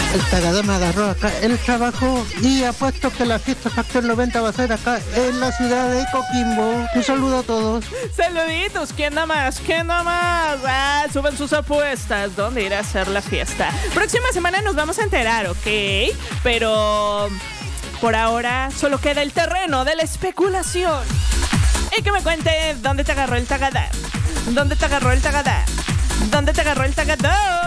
El Tagadá me agarró acá el trabajo y apuesto que la fiesta Factor 90 va a ser acá en la ciudad de Coquimbo. Un saludo a todos. Saluditos, ¿quién nada más? ¿Quién nada más? Ah, suban sus apuestas. ¿Dónde irá a ser la fiesta? Próxima semana nos vamos a enterar, ¿ok? Pero por ahora solo queda el terreno de la especulación. Y que me cuente dónde te agarró el Tagadá. ¿Dónde te agarró el Tagadá? ¿Dónde te agarró el Tagadá?